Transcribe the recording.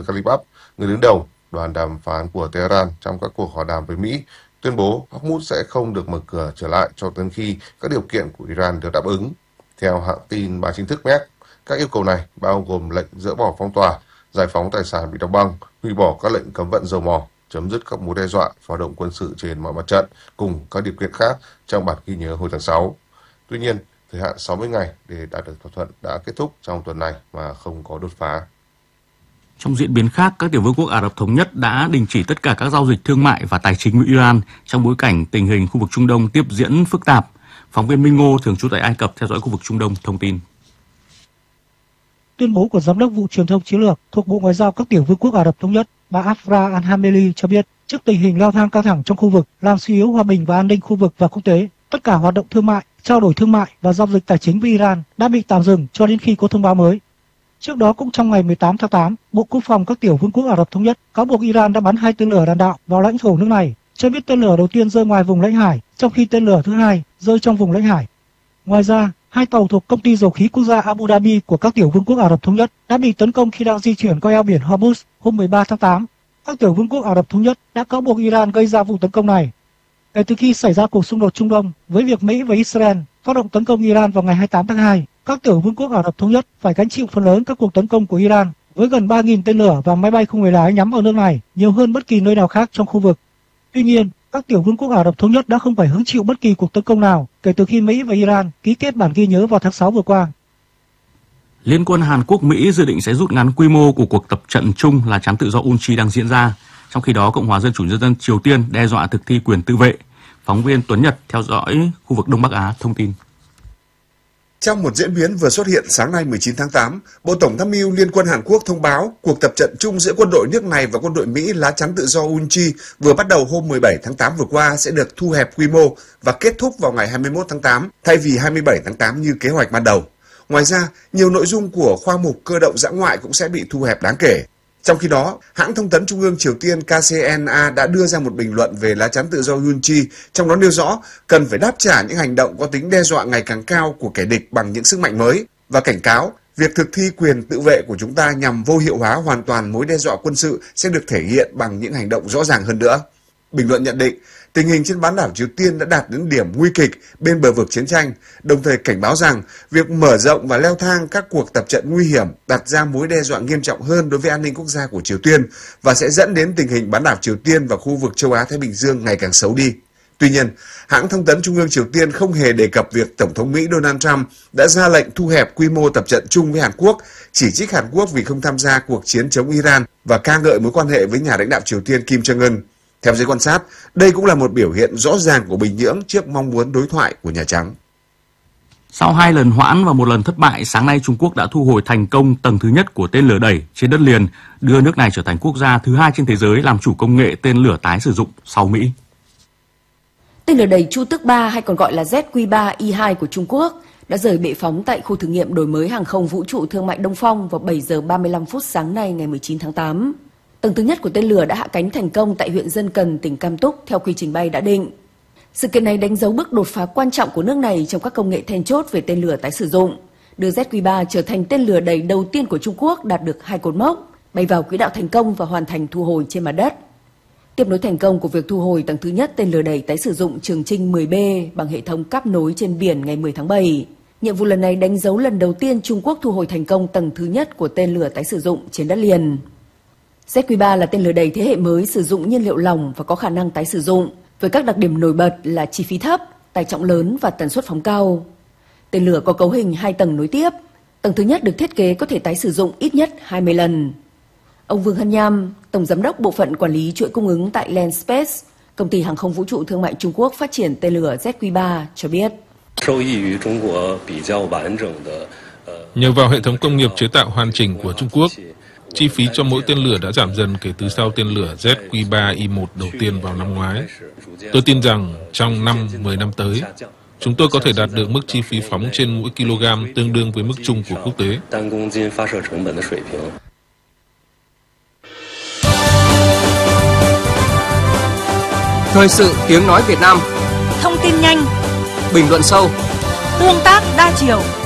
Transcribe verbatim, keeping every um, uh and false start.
Ghalibaf, người đứng đầu đoàn đàm phán của Tehran trong các cuộc hội đàm với Mỹ, tuyên bố Hormuz sẽ không được mở cửa trở lại cho đến khi các điều kiện của Iran được đáp ứng. Theo hãng tin báo chính thức Merc, các yêu cầu này bao gồm lệnh dỡ bỏ phong tỏa, giải phóng tài sản bị đóng băng, hủy bỏ các lệnh cấm vận dầu mỏ, chấm dứt các mối đe dọa phá động quân sự trên mọi mặt trận, cùng các điều kiện khác trong bản ghi nhớ hồi tháng sáu. Tuy nhiên, thời hạn sáu mươi ngày để đạt được thỏa thuận đã kết thúc trong tuần này mà không có đột phá. Trong diễn biến khác, các tiểu vương quốc Ả Rập Thống Nhất đã đình chỉ tất cả các giao dịch thương mại và tài chính với Iran trong bối cảnh tình hình khu vực Trung Đông tiếp diễn phức tạp. Phóng viên Minh Ngô thường trú tại Ai Cập theo dõi khu vực Trung Đông thông tin. Tuyên bố của Giám đốc vụ truyền thông chiến lược thuộc Bộ Ngoại giao các tiểu vương quốc Ả Rập Thống Nhất, bà Afra Al-Hameli cho biết, trước tình hình leo thang căng thẳng trong khu vực làm suy yếu hòa bình và an ninh khu vực và quốc tế, tất cả hoạt động thương mại, trao đổi thương mại và giao dịch tài chính với Iran đã bị tạm dừng cho đến khi có thông báo mới. Trước đó cũng trong ngày mười tám tháng tám, Bộ Quốc phòng các tiểu vương quốc Ả Rập Thống Nhất cáo buộc Iran đã bắn hai tên lửa đạn đạo vào lãnh thổ nước này, cho biết tên lửa đầu tiên rơi ngoài vùng lãnh hải, trong khi tên lửa thứ hai rơi trong vùng lãnh hải. Ngoài ra, hai tàu thuộc công ty dầu khí quốc gia Abu Dhabi của các tiểu vương quốc Ả Rập Thống Nhất đã bị tấn công khi đang di chuyển qua eo biển Hormuz hôm mười ba tháng tám. Các tiểu vương quốc Ả Rập Thống Nhất đã cáo buộc Iran gây ra vụ tấn công này. Kể từ khi xảy ra cuộc xung đột Trung Đông với việc Mỹ và Israel phát động tấn công Iran vào ngày hai mươi tám tháng hai, các tiểu vương quốc Ả Rập Thống Nhất phải gánh chịu phần lớn các cuộc tấn công của Iran với gần ba nghìn tên lửa và máy bay không người lái nhắm vào nước này, nhiều hơn bất kỳ nơi nào khác trong khu vực. Tuy nhiên, các tiểu vương quốc Ả Rập Thống Nhất đã không phải hứng chịu bất kỳ cuộc tấn công nào kể từ khi Mỹ và Iran ký kết bản ghi nhớ vào tháng sáu vừa qua. Liên quân Hàn Quốc-Mỹ dự định sẽ rút ngắn quy mô của cuộc tập trận chung là trán tự do Unchi đang diễn ra. Trong khi đó, Cộng hòa Dân chủ Nhân dân Triều Tiên đe dọa thực thi quyền tự vệ. Phóng viên Tuấn Nhật theo dõi khu vực Đông Bắc Á thông tin. Trong một diễn biến vừa xuất hiện sáng nay mười chín tháng tám, Bộ Tổng tham mưu Liên quân Hàn Quốc thông báo cuộc tập trận chung giữa quân đội nước này và quân đội Mỹ lá chắn tự do Unchi vừa bắt đầu hôm mười bảy tháng tám vừa qua sẽ được thu hẹp quy mô và kết thúc vào ngày hai mươi mốt tháng tám thay vì hai mươi bảy tháng tám như kế hoạch ban đầu. Ngoài ra, nhiều nội dung của khoa mục cơ động dã ngoại cũng sẽ bị thu hẹp đáng kể. Trong khi đó, hãng thông tấn Trung ương Triều Tiên K C N A đã đưa ra một bình luận về lá chắn tự do Unchi, trong đó nêu rõ cần phải đáp trả những hành động có tính đe dọa ngày càng cao của kẻ địch bằng những sức mạnh mới và cảnh cáo việc thực thi quyền tự vệ của chúng ta nhằm vô hiệu hóa hoàn toàn mối đe dọa quân sự sẽ được thể hiện bằng những hành động rõ ràng hơn nữa. Bình luận nhận định, tình hình trên bán đảo Triều Tiên đã đạt đến điểm nguy kịch bên bờ vực chiến tranh, đồng thời cảnh báo rằng việc mở rộng và leo thang các cuộc tập trận nguy hiểm đặt ra mối đe dọa nghiêm trọng hơn đối với an ninh quốc gia của Triều Tiên và sẽ dẫn đến tình hình bán đảo Triều Tiên và khu vực châu Á-Thái Bình Dương ngày càng xấu đi. Tuy nhiên, hãng thông tấn Trung ương Triều Tiên không hề đề cập việc Tổng thống Mỹ Donald Trump đã ra lệnh thu hẹp quy mô tập trận chung với Hàn Quốc, chỉ trích Hàn Quốc vì không tham gia cuộc chiến chống Iran và ca ngợi mối quan hệ với nhà lãnh đạo Triều Tiên Kim Jong-un. Theo giới quan sát, đây cũng là một biểu hiện rõ ràng của Bình Nhưỡng trước mong muốn đối thoại của Nhà Trắng. Sau hai lần hoãn và một lần thất bại, sáng nay Trung Quốc đã thu hồi thành công tầng thứ nhất của tên lửa đẩy trên đất liền, đưa nước này trở thành quốc gia thứ hai trên thế giới làm chủ công nghệ tên lửa tái sử dụng sau Mỹ. Tên lửa đẩy Chu Tước ba hay còn gọi là Z Q ba I hai của Trung Quốc đã rời bệ phóng tại khu thử nghiệm đổi mới hàng không vũ trụ thương mại Đông Phong vào bảy giờ ba mươi lăm phút sáng nay ngày mười chín tháng tám. Tầng thứ nhất của tên lửa đã hạ cánh thành công tại huyện Dân Cần, tỉnh Cam Túc theo quy trình bay đã định. Sự kiện này đánh dấu bước đột phá quan trọng của nước này trong các công nghệ then chốt về tên lửa tái sử dụng, đưa Z Q ba trở thành tên lửa đẩy đầu tiên của Trung Quốc đạt được hai cột mốc, bay vào quỹ đạo thành công và hoàn thành thu hồi trên mặt đất. Tiếp nối thành công của việc thu hồi tầng thứ nhất tên lửa đẩy tái sử dụng Trường Chinh mười B bằng hệ thống cáp nối trên biển ngày mười tháng bảy. Nhiệm vụ lần này đánh dấu lần đầu tiên Trung Quốc thu hồi thành công tầng thứ nhất của tên lửa tái sử dụng trên đất liền. Z Q ba là tên lửa đẩy thế hệ mới sử dụng nhiên liệu lỏng và có khả năng tái sử dụng, với các đặc điểm nổi bật là chi phí thấp, tải trọng lớn và tần suất phóng cao. Tên lửa có cấu hình hai tầng nối tiếp. Tầng thứ nhất được thiết kế có thể tái sử dụng ít nhất hai mươi lần. Ông Vương Hân Nham, Tổng Giám đốc Bộ phận Quản lý chuỗi cung ứng tại Landspace, công ty hàng không vũ trụ thương mại Trung Quốc phát triển tên lửa Z Q ba, cho biết. Nhờ vào hệ thống công nghiệp chế tạo hoàn chỉnh của Trung Quốc, chi phí cho mỗi tên lửa đã giảm dần kể từ sau tên lửa Z Q ba I một đầu tiên vào năm ngoái. Tôi tin rằng trong năm mười năm tới, chúng tôi có thể đạt được mức chi phí phóng trên mỗi kg tương đương với mức chung của quốc tế. Thời sự tiếng nói Việt Nam. Thông tin nhanh, bình luận sâu, tương tác đa chiều.